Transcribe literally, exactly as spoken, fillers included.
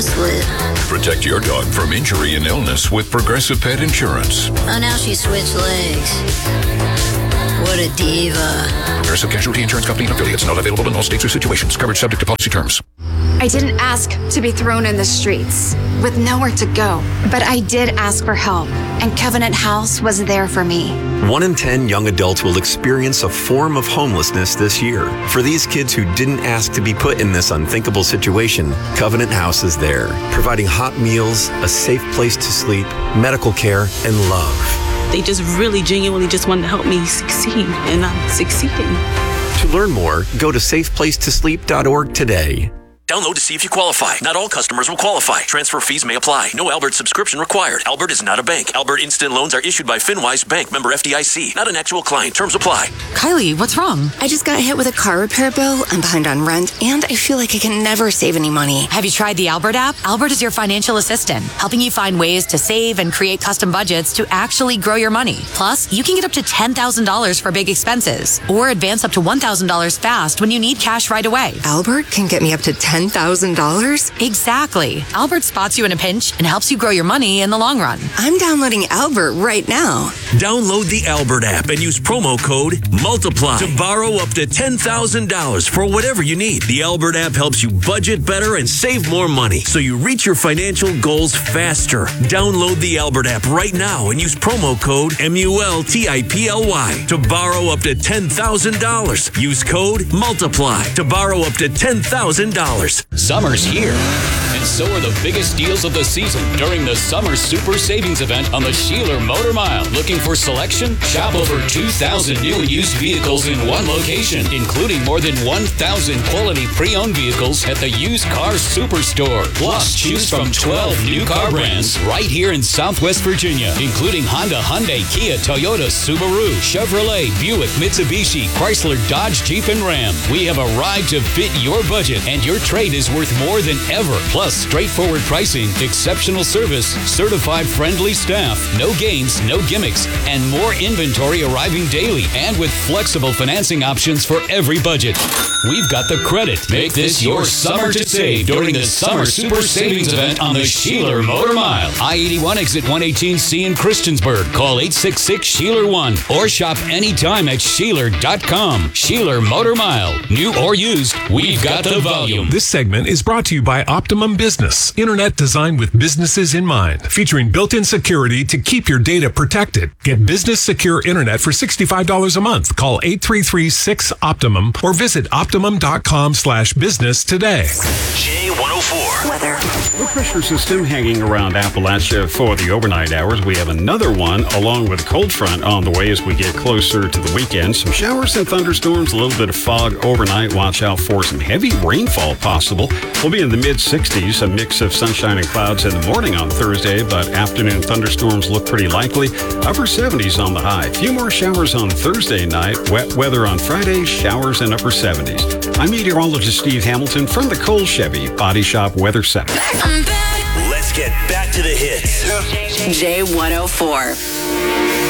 split. Protect your dog from injury and illness with Progressive Pet Insurance. Oh, now she switched legs. What a diva. Progressive Casualty Insurance Company and affiliates. Not available in all states or situations. Coverage subject to policy terms. I didn't ask to be thrown in the streets with nowhere to go, but I did ask for help, and Covenant House was there for me. One in ten young adults will experience a form of homelessness this year. For these kids who didn't ask to be put in this unthinkable situation, Covenant House is there, providing hot meals, a safe place to sleep, medical care, and love. They just really genuinely just wanted to help me succeed, and I'm succeeding. To learn more, go to safe place to sleep dot org today. Download to see if you qualify. Not all customers will qualify. Transfer fees may apply. No Albert subscription required. Albert is not a bank. Albert Instant Loans are issued by FinWise Bank, member F D I C. Not an actual client. Terms apply. Kylie, what's wrong? I just got hit with a car repair bill. I'm behind on rent, and I feel like I can never save any money. Have you tried the Albert app? Albert is your financial assistant, helping you find ways to save and create custom budgets to actually grow your money. Plus, you can get up to ten thousand dollars for big expenses, or advance up to one thousand dollars fast when you need cash right away. Albert can get me up to ten thousand dollars? Exactly. Albert spots you in a pinch and helps you grow your money in the long run. I'm downloading Albert right now. Download the Albert app and use promo code MULTIPLY to borrow up to ten thousand dollars for whatever you need. The Albert app helps you budget better and save more money so you reach your financial goals faster. Download the Albert app right now and use promo code M U L T I P L Y to borrow up to ten thousand dollars. Use code MULTIPLY to borrow up to ten thousand dollars. Summer's here, and so are the biggest deals of the season during the Summer Super Savings Event on the Sheeler Motor Mile. Looking for selection? Shop over two thousand new and used vehicles in one location, including more than one thousand quality pre-owned vehicles at the Used Car Superstore. Plus, choose from twelve new car brands right here in Southwest Virginia, including Honda, Hyundai, Kia, Toyota, Subaru, Chevrolet, Buick, Mitsubishi, Chrysler, Dodge, Jeep, and Ram. We have a ride to fit your budget, and your trade is worth more than ever. Plus, straightforward pricing, exceptional service, certified friendly staff, no games, no gimmicks, and more inventory arriving daily, and with flexible financing options for every budget. We've got the credit. Make this your summer to save during the Summer Super Savings Event on the Sheeler Motor Mile. I eighty-one exit one eighteen C in Christiansburg. Call eight six six, Sheeler one or shop anytime at Sheeler dot com. Sheeler Motor Mile. New or used, we've got the volume. This segment is brought to you by Optimum Business. Internet designed with businesses in mind. Featuring built-in security to keep your data protected. Get business secure internet for sixty-five dollars a month. Call eight three three, six, Optimum or visit optimum dot com slash business today. J one oh four. Weather. Low pressure system hanging around Appalachia for the overnight hours. We have another one along with a cold front on the way as we get closer to the weekend. Some showers and thunderstorms, a little bit of fog overnight. Watch out for some heavy rainfall possible. We'll be in the mid sixties, a mix of sunshine and clouds in the morning on Thursday, but afternoon thunderstorms look pretty likely. Upper seventies on the high. A few more showers on Thursday night. Wet weather on Friday, showers in upper seventies. I'm meteorologist Steve Hamilton from the Cole Chevy Body Shop Weather Center. Let's get back to the hits. J one oh four.